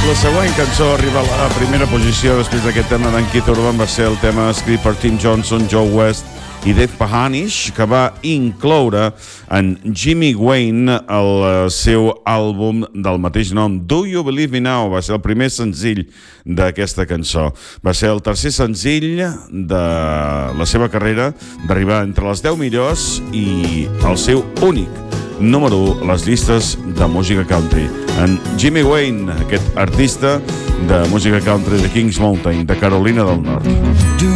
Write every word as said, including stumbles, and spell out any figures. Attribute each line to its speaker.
Speaker 1: La següent cançó arriba a la primera posició després d'aquest tema d'en Keith Urban. Va ser el tema escrit per Tim Johnson, Joe West i Dave Pahanish, que va incloure en Jimmy Wayne el seu àlbum del mateix nom, Do You Believe Me Now? Va ser el primer senzill d'aquesta cançó. Va ser el tercer senzill de la seva carrera, d'arribar entre les deu millors i el seu únic número u a les llistes de música country. En Jimmy Wayne, aquest artista de música country de Kings Mountain, de Carolina del Nord.